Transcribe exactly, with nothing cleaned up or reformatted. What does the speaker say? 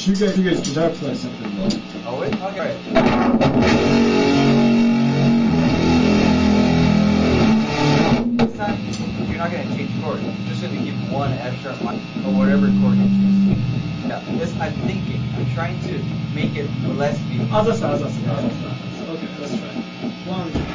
shoegaze, shoegaze guitar player something though. Oh, wait? Okay, alright. This time, you're not going to change chords. You're just going to keep one F sharp minor, or whatever chord you choose. Yeah, this I'm thinking. I'm trying to make it less be. Other side, other side, other side. Okay, let's try. One,